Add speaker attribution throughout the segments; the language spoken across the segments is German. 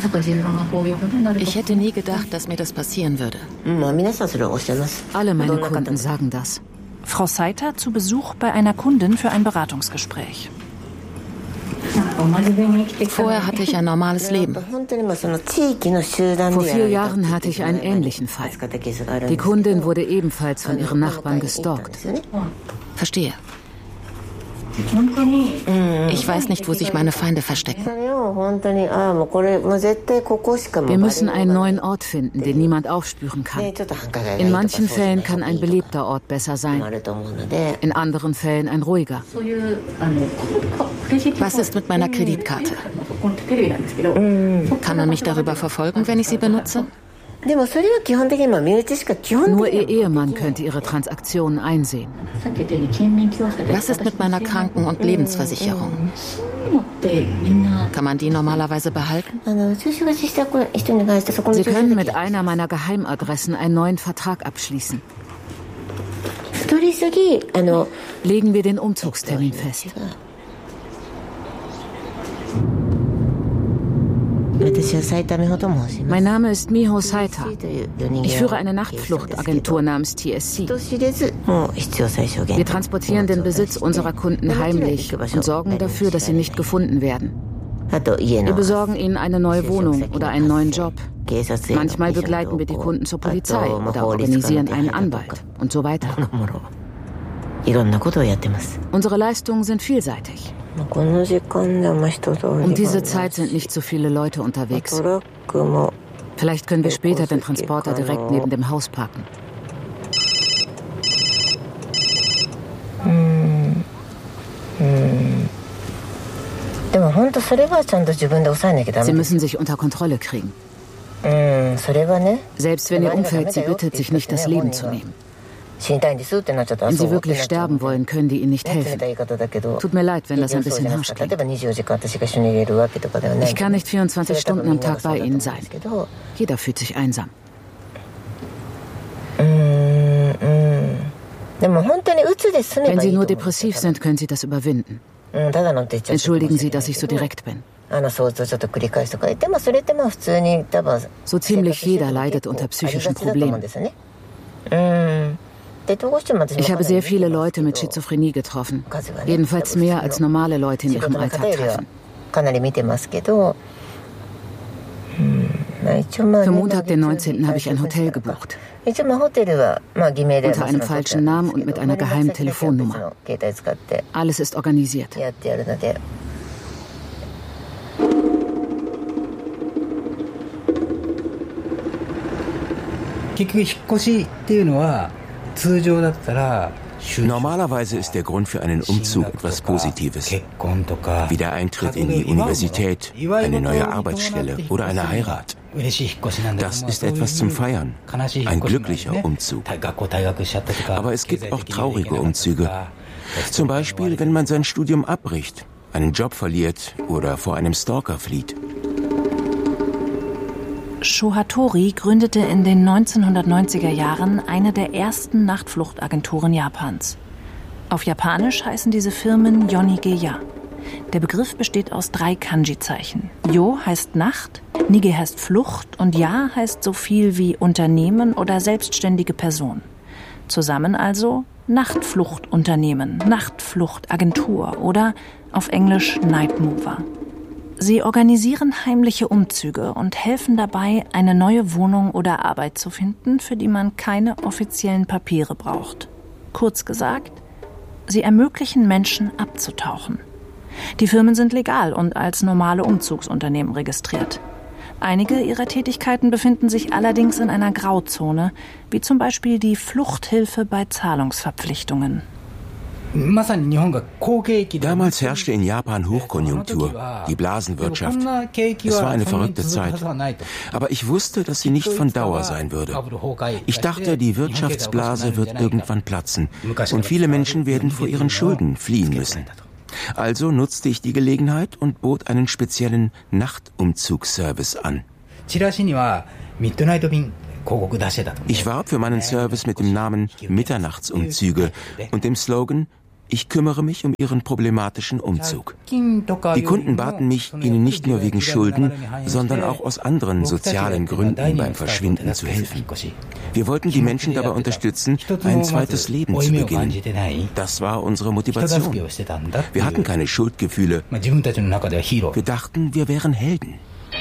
Speaker 1: Ich hätte nie gedacht, dass mir das passieren würde.
Speaker 2: Alle meine Kunden sagen das.
Speaker 3: Frau Saita zu Besuch bei einer Kundin für ein Beratungsgespräch.
Speaker 1: Vorher hatte ich ein normales Leben.
Speaker 2: Vor 4 Jahren hatte ich einen ähnlichen Fall. Die Kundin wurde ebenfalls von ihren Nachbarn gestalkt.
Speaker 1: Verstehe. Ich weiß nicht, wo sich meine Feinde verstecken.
Speaker 2: Wir müssen einen neuen Ort finden, den niemand aufspüren kann. In manchen Fällen kann ein belebter Ort besser sein, in anderen Fällen ein ruhiger.
Speaker 1: Was ist mit meiner Kreditkarte? Kann man mich darüber verfolgen, wenn ich sie benutze?
Speaker 2: Nur ihr Ehemann könnte ihre Transaktionen einsehen.
Speaker 1: Was ist mit meiner Kranken- und Lebensversicherung? Kann man die normalerweise behalten?
Speaker 2: Sie können mit einer meiner Geheimadressen einen neuen Vertrag abschließen. Legen wir den Umzugstermin fest. Mein Name ist Miho Saita. Ich führe eine Nachtfluchtagentur namens TSC. Wir transportieren den Besitz unserer Kunden heimlich und sorgen dafür, dass sie nicht gefunden werden. Wir besorgen ihnen eine neue Wohnung oder einen neuen Job. Manchmal begleiten wir die Kunden zur Polizei oder organisieren einen Anwalt und so weiter. Unsere Leistungen sind vielseitig. Um diese Zeit sind nicht so viele Leute unterwegs. Vielleicht können wir später den Transporter direkt neben dem Haus parken. Sie müssen sich unter Kontrolle kriegen. Selbst wenn Ihr Umfeld Sie bittet, sich nicht das Leben zu nehmen. Wenn Sie wirklich sterben wollen, können die Ihnen nicht helfen. Tut mir leid, wenn das ein bisschen harsch klingt. Ich kann nicht 24 Stunden am Tag bei Ihnen sein. Jeder fühlt sich einsam. Wenn Sie nur depressiv sind, können Sie das überwinden. Entschuldigen Sie, dass ich so direkt bin. So ziemlich jeder leidet unter psychischen Problemen. Ich habe sehr viele Leute mit Schizophrenie getroffen. Jedenfalls mehr als normale Leute in ihrem Alltag treffen. Für Montag, den 19. habe ich ein Hotel gebucht. Unter einem falschen Namen und mit einer geheimen Telefonnummer. Alles ist organisiert.
Speaker 4: Normalerweise ist der Grund für einen Umzug etwas Positives, wie der Eintritt in die Universität, eine neue Arbeitsstelle oder eine Heirat. Das ist etwas zum Feiern, ein glücklicher Umzug. Aber es gibt auch traurige Umzüge. Zum Beispiel, wenn man sein Studium abbricht, einen Job verliert oder vor einem Stalker flieht.
Speaker 3: Sho Hattori gründete in den 1990er Jahren eine der ersten Nachtfluchtagenturen Japans. Auf Japanisch heißen diese Firmen Yonigeya. Der Begriff besteht aus 3 Kanji-Zeichen. Yo heißt Nacht, Nige heißt Flucht und Ya heißt so viel wie Unternehmen oder selbstständige Person. Zusammen also Nachtfluchtunternehmen, Nachtfluchtagentur oder auf Englisch Night Mover. Sie organisieren heimliche Umzüge und helfen dabei, eine neue Wohnung oder Arbeit zu finden, für die man keine offiziellen Papiere braucht. Kurz gesagt, sie ermöglichen Menschen abzutauchen. Die Firmen sind legal und als normale Umzugsunternehmen registriert. Einige ihrer Tätigkeiten befinden sich allerdings in einer Grauzone, wie zum Beispiel die Fluchthilfe bei Zahlungsverpflichtungen.
Speaker 4: Damals herrschte in Japan Hochkonjunktur, die Blasenwirtschaft. Es war eine verrückte Zeit. Aber ich wusste, dass sie nicht von Dauer sein würde. Ich dachte, die Wirtschaftsblase wird irgendwann platzen und viele Menschen werden vor ihren Schulden fliehen müssen. Also nutzte ich die Gelegenheit und bot einen speziellen Nachtumzugsservice an. Ich warb für meinen Service mit dem Namen Mitternachtsumzüge und dem Slogan: Ich kümmere mich um ihren problematischen Umzug. Die Kunden baten mich, ihnen nicht nur wegen Schulden, sondern auch aus anderen sozialen Gründen beim Verschwinden zu helfen. Wir wollten die Menschen dabei unterstützen, ein zweites Leben zu beginnen. Das war unsere Motivation. Wir hatten keine Schuldgefühle. Wir dachten, wir wären Helden.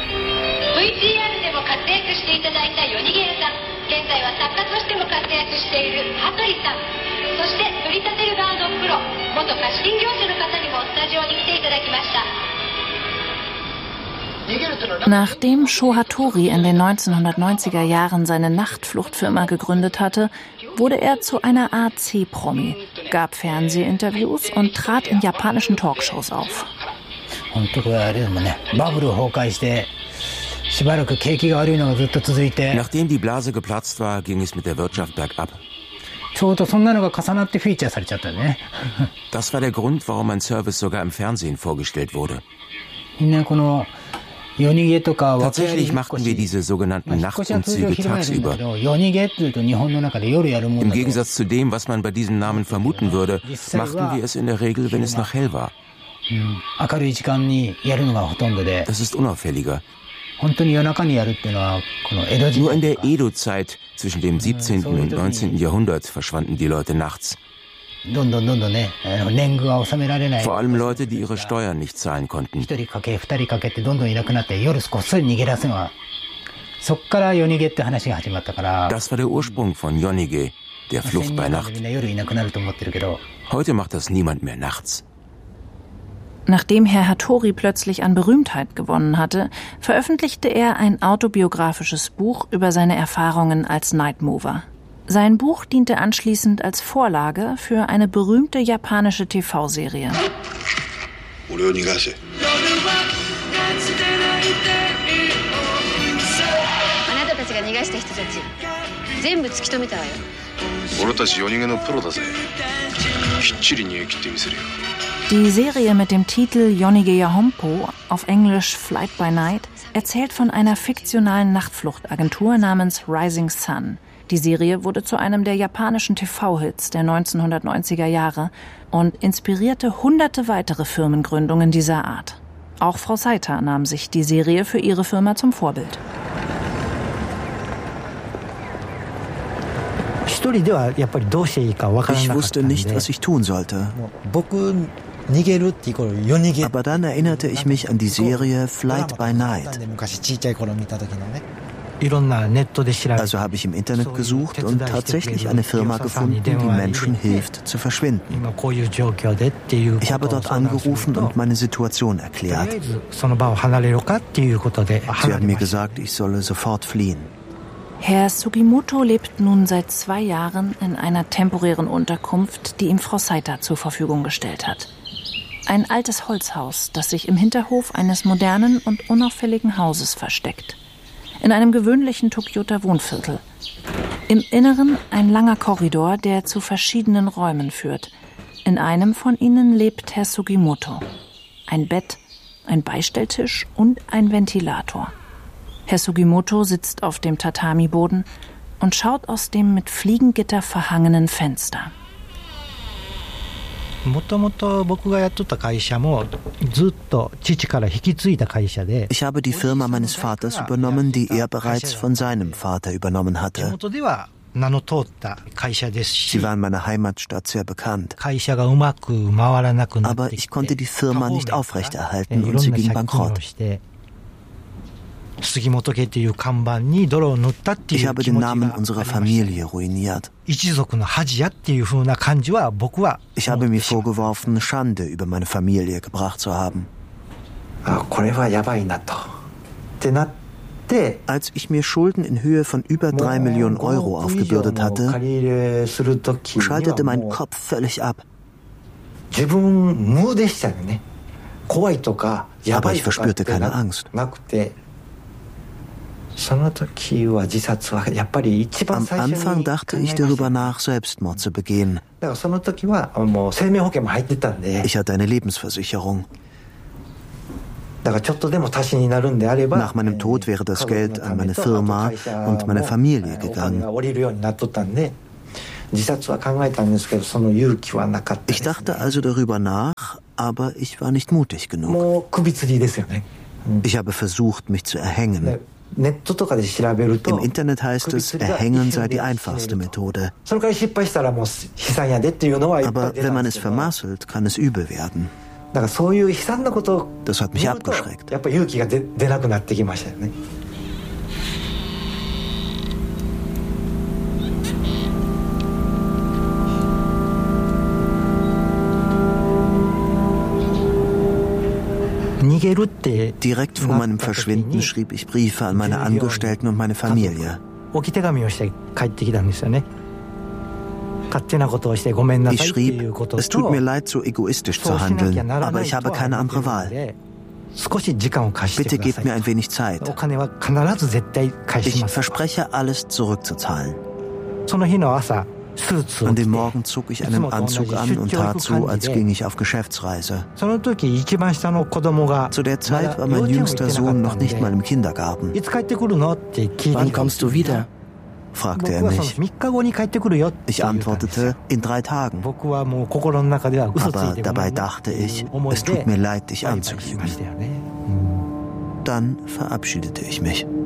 Speaker 3: Nachdem Sho Hattori in den 1990er Jahren seine Nachtfluchtfirma gegründet hatte, wurde er zu einer Art C-Promi, gab Fernsehinterviews und trat in japanischen Talkshows auf.
Speaker 4: Nachdem die Blase geplatzt war, ging es mit der Wirtschaft bergab. Das war der Grund, warum mein Service sogar im Fernsehen vorgestellt wurde. Tatsächlich machten wir diese sogenannten Nachtumzüge tagsüber. Im Gegensatz zu dem, was man bei diesem Namen vermuten würde, machten wir es in der Regel, wenn es noch hell war. Das ist unauffälliger. Nur in der Edo-Zeit, zwischen dem 17. und 19. Jahrhundert, verschwanden die Leute nachts. Vor allem Leute, die ihre Steuern nicht zahlen konnten.
Speaker 2: Das
Speaker 4: war der Ursprung von Yonige, der Flucht bei Nacht. Heute macht das niemand mehr nachts.
Speaker 3: Nachdem Herr Hattori plötzlich an Berühmtheit gewonnen hatte, veröffentlichte er ein autobiografisches Buch über seine Erfahrungen als Nightmover. Sein Buch diente anschließend als Vorlage für eine berühmte japanische TV-Serie. Die Serie mit dem Titel Yonigeya Hompo, auf Englisch Flight by Night, erzählt von einer fiktionalen Nachtfluchtagentur namens Rising Sun. Die Serie wurde zu einem der japanischen TV-Hits der 1990er Jahre und inspirierte hunderte weitere Firmengründungen dieser Art. Auch Frau Saita nahm sich die Serie für ihre Firma zum Vorbild.
Speaker 5: Ich wusste nicht, was ich tun sollte. Aber dann erinnerte ich mich an die Serie Flight by Night. Also habe ich im Internet gesucht und tatsächlich eine Firma gefunden, die Menschen hilft, zu verschwinden. Ich habe dort angerufen und meine Situation erklärt. Sie haben mir gesagt, ich solle sofort fliehen.
Speaker 3: Herr Sugimoto lebt nun seit 2 Jahren in einer temporären Unterkunft, die ihm Frau Saita zur Verfügung gestellt hat. Ein altes Holzhaus, das sich im Hinterhof eines modernen und unauffälligen Hauses versteckt. In einem gewöhnlichen Tokioter Wohnviertel. Im Inneren ein langer Korridor, der zu verschiedenen Räumen führt. In einem von ihnen lebt Herr Sugimoto. Ein Bett, ein Beistelltisch und ein Ventilator. Herr Sugimoto sitzt auf dem Tatami-Boden und schaut aus dem mit Fliegengitter verhangenen Fenster.
Speaker 5: Ich habe die Firma meines Vaters übernommen, die er bereits von seinem Vater übernommen hatte. Sie war in meiner Heimatstadt sehr bekannt. Aber ich konnte die Firma nicht aufrechterhalten und sie ging bankrott. Ich habe den Namen unserer Familie ruiniert. Ich habe mir vorgeworfen, Schande über meine Familie gebracht zu haben. Als ich mir Schulden in Höhe von über 3 Millionen Euro aufgebürdet hatte, schaltete mein Kopf völlig ab. Aber ich verspürte keine Angst. Am Anfang dachte ich darüber nach, Selbstmord zu begehen. Ich hatte eine Lebensversicherung. Nach meinem Tod wäre das Geld an meine Firma und meine Familie gegangen. Ich dachte also darüber nach, aber ich war nicht mutig genug. Ich habe versucht, mich zu erhängen. Im Internet heißt es, Erhängen sei die einfachste Methode. Aber wenn man es vermasselt, kann es übel werden. Das hat mich abgeschreckt. Direkt vor meinem Verschwinden schrieb ich Briefe an meine Angestellten und meine Familie. Ich schrieb, es tut mir leid, so egoistisch zu handeln, aber ich habe keine andere Wahl. Bitte gebt mir ein wenig Zeit. Ich verspreche, alles zurückzuzahlen. An dem Morgen zog ich einen Anzug an und tat so, als ging ich auf Geschäftsreise. Zu der Zeit war mein jüngster Sohn noch nicht mal im Kindergarten.
Speaker 6: Wann kommst du wieder?
Speaker 5: Fragte er mich. Ich antwortete, in 3 Tagen. Aber dabei dachte ich, es tut mir leid, dich anzulügen. Dann verabschiedete ich mich.